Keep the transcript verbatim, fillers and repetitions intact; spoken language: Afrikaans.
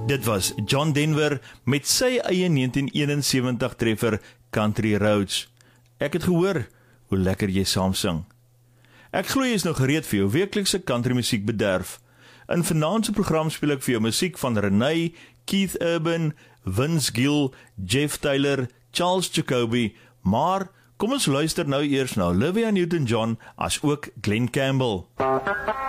Dit was John Denver met sy eie negentien eenensewentig treffer Country Roads. Ek het gehoor hoe lekker jy saam sing. Ek glo jy is nou gereed vir jou weeklikse country musiek bederf. In vanaand se program speel ek vir jou musiek van Renee, Keith Urban, Vince Gill, Jeff Taylor, Charles Jacoby, maar kom ons luister nou eers na Olivia Newton-John as ook Glen Campbell.